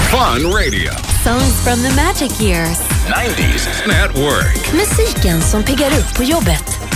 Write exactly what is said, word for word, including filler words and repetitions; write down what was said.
Fun Radio. Songs from the Magic Years. nineties Network. Musiken som piggar upp på jobbet.